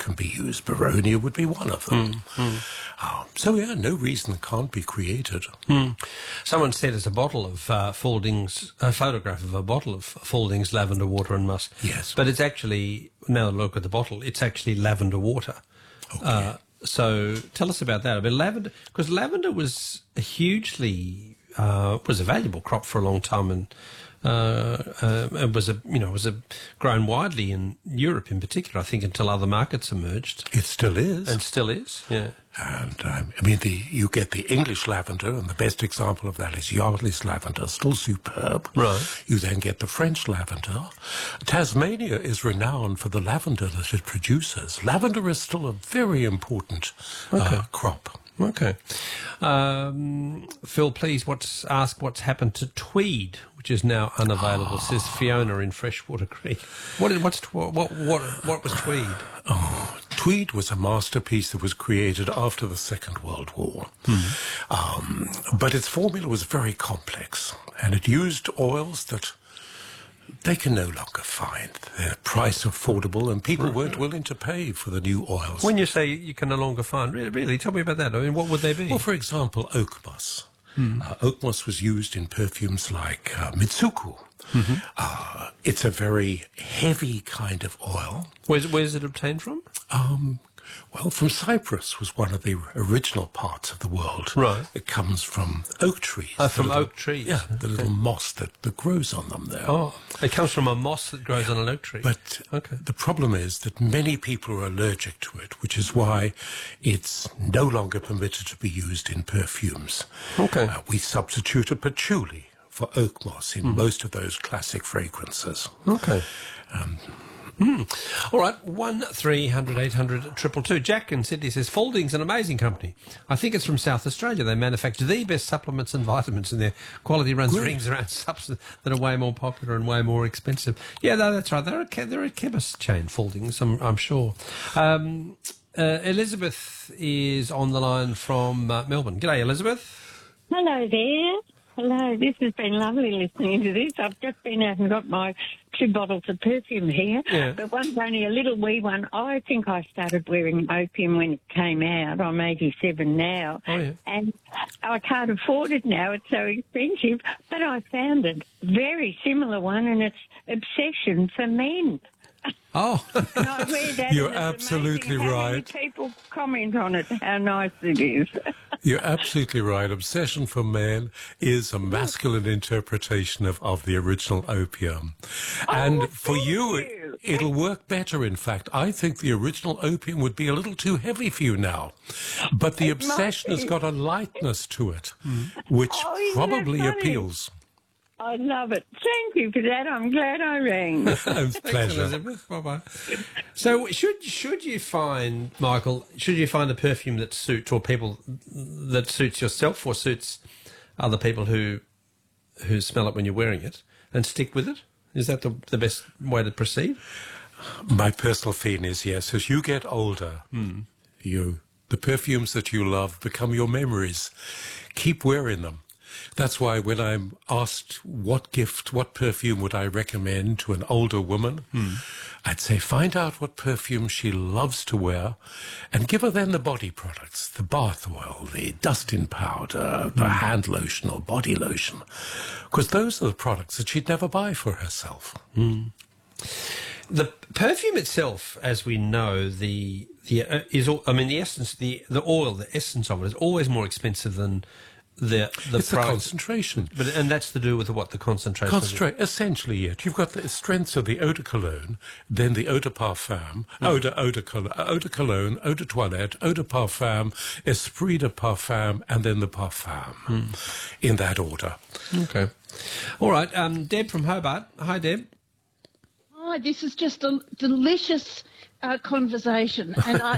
can be used. Boronia would be one of them. So, yeah, no reason can't be created. Someone said it's a bottle of Fauldings, a photograph of a bottle of Fauldings lavender water and musk. Yes. But it's actually, now look at the bottle, it's actually lavender water. Okay. So tell us about that. I mean, lavender, because lavender was a hugely, was a valuable crop for a long time, and it was grown widely in Europe in particular, I think, until other markets emerged. It still is. And still is, yeah. And, you get the English lavender, and the best example of that is Yardley's lavender, still superb. Right. You then get the French lavender. Tasmania is renowned for the lavender that it produces. Lavender is still a very important crop. Okay. Phil, please ask what's happened to tweed, which is now unavailable, says Fiona in Freshwater Creek. What was tweed? Oh, tweed was a masterpiece that was created after the Second World War. But its formula was very complex, and it used oils that they can no longer find. They're price affordable, and people weren't willing to pay for the new oils. When you say you can no longer find, really, tell me about that. I mean, what would they be? Well, for example, oak moss. Oak moss was used in perfumes like Mitsuku. It's a very heavy kind of oil. Where's it obtained from? Well, from Cyprus was one of the original parts of the world. Right. It comes from oak trees. From oak trees? Yeah, the little moss that grows on them there. Oh, it comes from a moss that grows on an oak tree. But the problem is that many people are allergic to it, which is why it's no longer permitted to be used in perfumes. Okay. We substituted patchouli for oak moss in most of those classic fragrances. Okay. All right, 1300 800 222. Jack in Sydney says, Faulding's an amazing company. I think it's from South Australia. They manufacture the best supplements and vitamins, and their quality rings around substances that are way more popular and way more expensive. Yeah, no, that's right. They're a chemist chain, Faulding's, I'm sure. Elizabeth is on the line from Melbourne. G'day, Elizabeth. Hello there. Hello, this has been lovely listening to this. I've just been out and got my 2 bottles of perfume here, but one's only a little wee one. I think I started wearing opium when it came out. I'm 87 now, and I can't afford it now. It's so expensive, but I found a very similar one, and it's Obsession for Men. Oh, and I wear that. You're absolutely right. People comment on it, how nice it is. You're absolutely right. Obsession for Men is a masculine interpretation of the original opium. And for you, it'll work better, in fact. I think the original opium would be a little too heavy for you now. But the Obsession has got a lightness to it, which probably appeals. I love it. Thank you for that. I'm glad I rang. It's a pleasure. Elizabeth. Bye-bye. So should you find, Michael, a perfume that suits, or people that suits yourself or suits other people who smell it when you're wearing it, and stick with it? Is that the best way to proceed? My personal feeling is yes. As you get older, the perfumes that you love become your memories. Keep wearing them. That's why when I'm asked what perfume would I recommend to an older woman, I'd say find out what perfume she loves to wear and give her then the body products, the bath oil, the dust-in powder, the hand lotion or body lotion, because those are the products that she'd never buy for herself. The perfume itself, as we know, the essence, the oil, the essence of it is always more expensive than it's the concentration. And that's to do with what, the concentration? Essentially, yes. You've got the strengths of the eau de cologne, then the eau de parfum, eau de cologne, eau de toilette, eau de parfum, esprit de parfum, and then the parfum, in that order. Okay. All right. Deb from Hobart. Hi, Deb. Hi, this is just a delicious conversation, and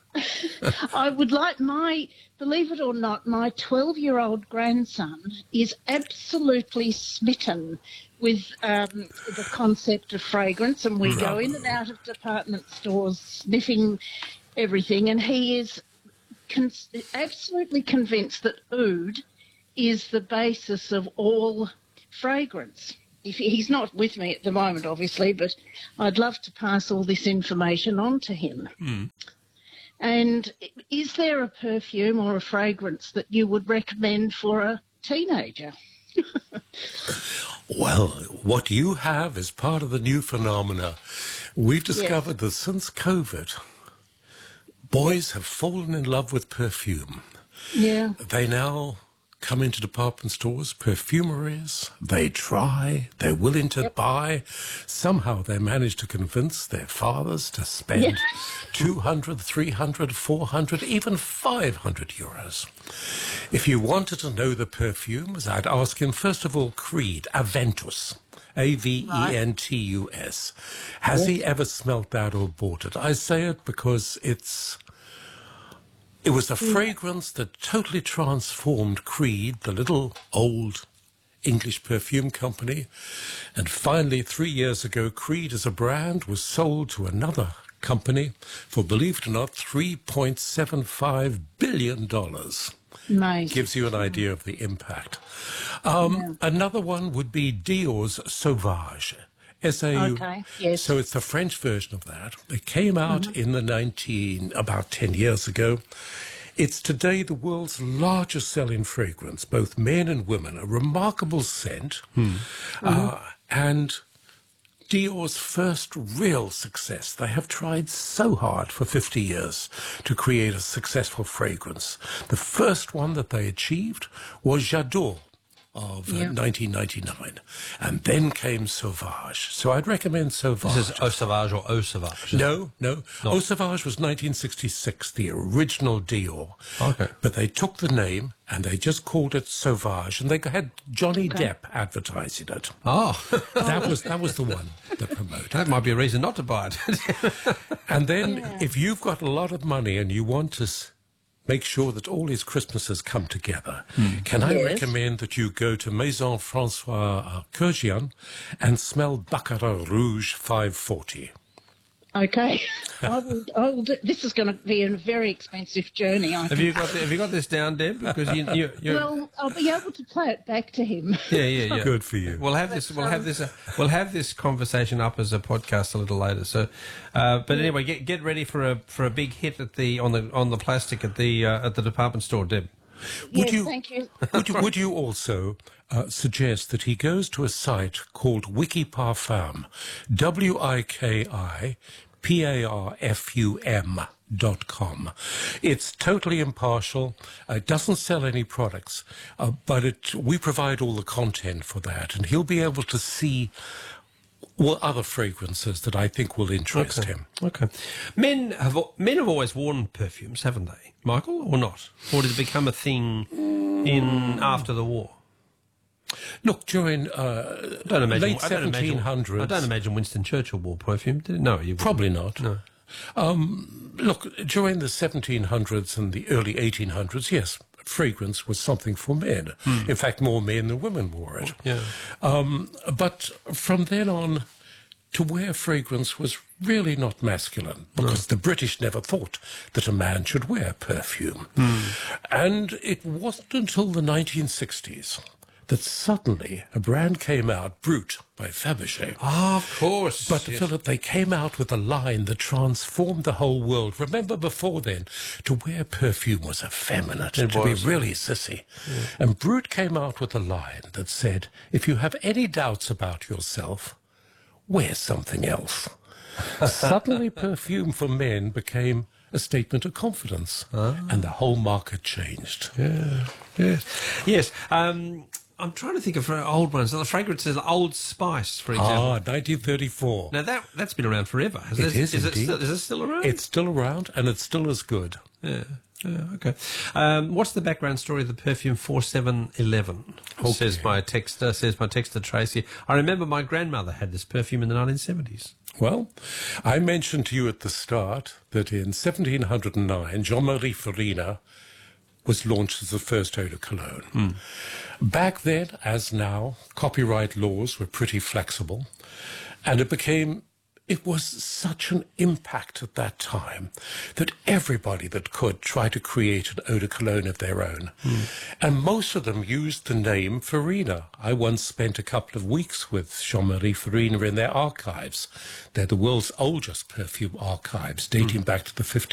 I would like believe it or not, my 12-year-old grandson is absolutely smitten with the concept of fragrance, and we go in and out of department stores sniffing everything, and he is absolutely convinced that oud is the basis of all fragrance. if he's not with me at the moment, obviously, but I'd love to pass all this information on to him. And is there a perfume or a fragrance that you would recommend for a teenager? Well, what you have is part of the new phenomena. We've discovered that since COVID, boys have fallen in love with perfume. Yeah. They now come into department stores, perfumeries, they try, they're willing to buy. Somehow they manage to convince their fathers to spend 200, 300, 400, even 500 euros. If you wanted to know the perfumes, I'd ask him, first of all, Creed, Aventus. Aventus. Has he ever smelt that or bought it? I say it because it was a fragrance that totally transformed Creed, the little old English perfume company. And finally, 3 years ago, Creed as a brand was sold to another company for, believe it or not, $3.75 billion. Nice. Gives you an idea of the impact. Another one would be Dior's Sauvage. Okay, yes. So it's the French version of that. It came out in about 10 years ago. It's today the world's largest selling fragrance, both men and women, a remarkable scent, and Dior's first real success. They have tried so hard for 50 years to create a successful fragrance. The first one that they achieved was J'adore of 1999. And then came Sauvage. So I'd recommend Sauvage. This is Eau Sauvage or Eau Sauvage? No. Eau Sauvage was 1966, the original Dior. Okay. But they took the name and they just called it Sauvage, and they had Johnny Depp advertising it. Oh. That was the one that promoted That might be a reason not to buy it. And then if you've got a lot of money and you want to make sure that all his Christmases come together, can I recommend that you go to Maison François Kurkdjian and smell Baccarat Rouge 540? Okay. I will this is going to be a very expensive journey. Have you got this down, Deb? Because you're... Well, I'll be able to play it back to him. Yeah. Good for you. We'll have this conversation up as a podcast a little later. So, but anyway, get ready for a big hit on the plastic at the department store, Deb. Thank you. Would you also suggest that he goes to a site called Wikiparfum, WIKIPARFUM.com. It's totally impartial. It doesn't sell any products, but we provide all the content for that, and he'll be able to see other fragrances that I think will interest him. Okay. Men have always worn perfumes, haven't they, Michael, or not? Or did it become a thing after the war? Look, during late 1700s... I don't imagine Winston Churchill wore perfume, did he? No, probably not. No. Look, during the 1700s and the early 1800s, yes, fragrance was something for men. In fact, more men than women wore it. Yeah. But from then on, to wear fragrance was really not masculine, because the British never thought that a man should wear perfume. And it wasn't until the 1960s that suddenly a brand came out, Brut by Fabergé. Ah, of course. But, Philip, they came out with a line that transformed the whole world. Remember before then, to wear perfume was effeminate, to be really sissy. Yeah. And Brut came out with a line that said, if you have any doubts about yourself, wear something else. Suddenly perfume for men became a statement of confidence, and the whole market changed. Yes. I'm trying to think of old ones. The fragrances, Old Spice, for example. 1934. Now, that's been around forever. Is it still around? It's still around, and it's still as good. Yeah, okay. What's the background story of the perfume 4711? Okay. Says my texter Tracy. I remember my grandmother had this perfume in the 1970s. Well, I mentioned to you at the start that in 1709, Jean-Marie Farina was launched as the first eau de cologne. Back then, as now, copyright laws were pretty flexible, and it became it was such an impact at that time that everybody that could tried to create an eau de cologne of their own. And most of them used the name Farina. I once spent a couple of weeks with Jean-Marie Farina in their archives. They're the world's oldest perfume archives, dating back to the